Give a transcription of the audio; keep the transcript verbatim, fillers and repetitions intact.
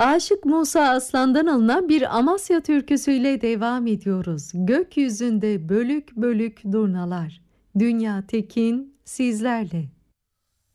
Aşık Musa Aslan'dan alınan bir Amasya türküsüyle devam ediyoruz. Gökyüzünde bölük bölük durnalar. Dünya Tekin sizlerle.